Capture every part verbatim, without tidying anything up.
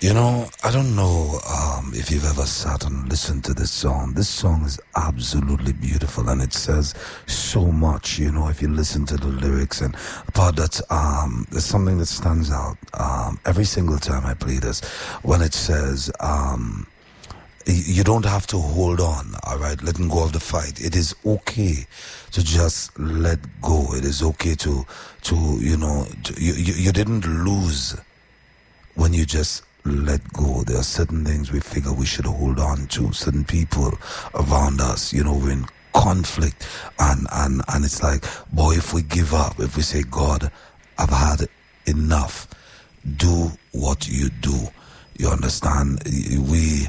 You know, I don't know um, if you've ever sat and listened to this song. This song is absolutely beautiful, and it says so much. You know, if you listen to the lyrics, and the part that um, there's something that stands out um, every single time I play this, when it says, um, y- "You don't have to hold on." All right, letting go of the fight. It is okay to just let go. It is okay to, to you know, to, you, you you didn't lose when you just let go. There are certain things we figure we should hold on to, certain people around us. You know, we're in conflict, and and and it's like, boy, if we give up, if we say, God, I've had enough, do what you do. You understand? We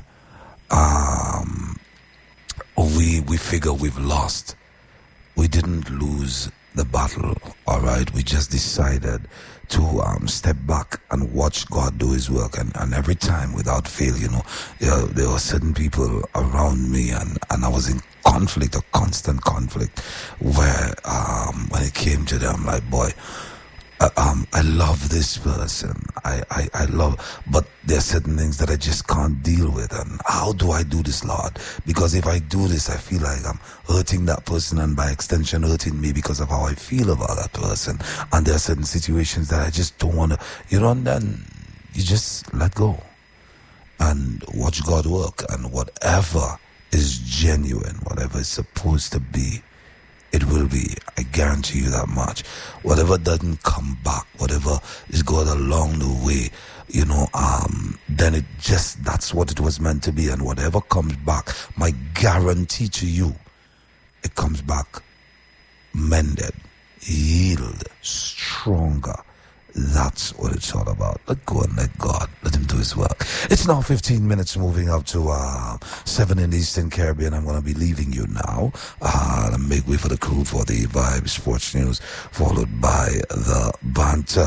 um we we figure we've lost. We didn't lose the battle, all right? We just decided to um, step back and watch God do his work. And, and every time, without fail, you know, there, there were certain people around me, and, and I was in conflict, a constant conflict, where um, when it came to them, like, boy, uh, um, I love this person. I, I, I love, but there are certain things that I just can't deal with. And how do I do this, Lord? Because if I do this, I feel like I'm hurting that person, and by extension, hurting me because of how I feel about that person. And there are certain situations that I just don't want to, you know, and then you just let go and watch God work. And whatever is genuine, whatever is supposed to be, it will be. I guarantee you that much. Whatever doesn't come back, whatever is going along the way, you know, um, then it just, that's what it was meant to be. And whatever comes back, my guarantee to you, it comes back mended, healed, stronger. That's what it's all about. Let go and let God. Let him do his work. It's now fifteen minutes moving up to uh, seven in the Eastern Caribbean. I'm going to be leaving you now. Uh, and make way for the crew for the Vibe Sports News, followed by the banter.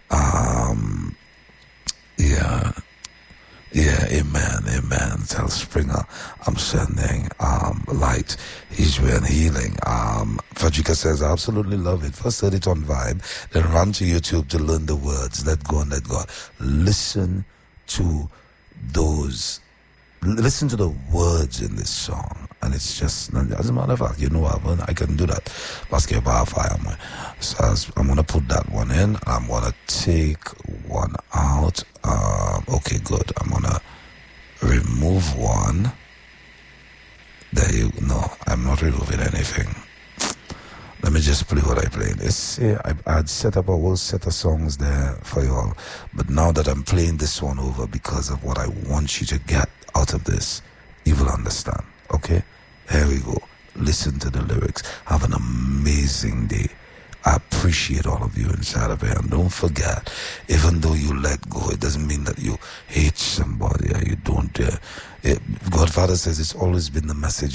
Um, yeah. Yeah, amen, amen. Tell Springer I'm sending um, light, Israel, and healing. Um, Fajika says, I absolutely love it. First heard it on Vibe, then run to YouTube to learn the words. Let go and let God. Listen to those, listen to the words in this song. And it's just, as a matter of fact, you know what, I can do that. Basketball fire. So I'm going to put that one in. I'm going to take one out. Um, okay, good. I'm going to remove one. There you no, I'm not removing anything. Let me just play what I played. Let's say I, I'd set up a whole set of songs there for you all. But now that I'm playing this one over because of what I want you to get out of this, you will understand. Okay? Here we go. Listen to the lyrics. Have an amazing day. I appreciate all of you inside of it. And don't forget, even though you let go, it doesn't mean that you hate somebody or you don't. Uh, it, Godfather says it's always been the message